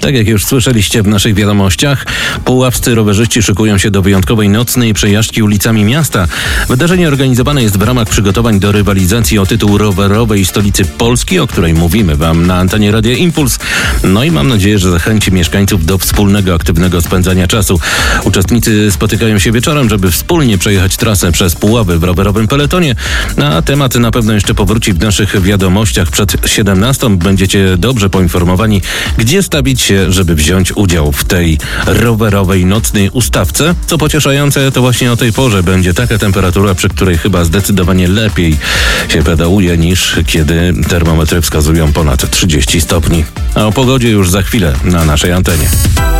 Tak jak już słyszeliście w naszych wiadomościach, puławscy rowerzyści szykują się do wyjątkowej nocnej przejażdżki ulicami miasta. Wydarzenie organizowane jest w ramach przygotowań do rywalizacji o tytuł rowerowej stolicy Polski, o której mówimy wam na antenie Radia Impuls. No i mam nadzieję, że zachęci mieszkańców do wspólnego, aktywnego spędzania czasu. Uczestnicy spotykają się wieczorem, żeby wspólnie przejechać trasę przez Puławy w rowerowym peletonie. A temat na pewno jeszcze powróci w naszych wiadomościach. Przed 17 będziecie dobrze poinformowani, gdzie stawić się, żeby wziąć udział w tej rowerowej nocnej ustawce. Co pocieszające, to właśnie o tej porze będzie taka temperatura, przy której chyba zdecydowanie lepiej się pedałuje, niż kiedy termometry wskazują ponad 30 stopni. A o pogodzie już za chwilę na naszej antenie.